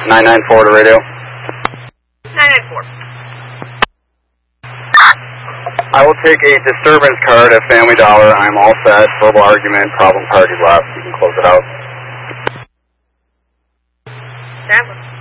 994 to radio. 994. I will take a disturbance card at Family Dollar. I'm all set. Verbal argument, problem card is left. You can close it out. That was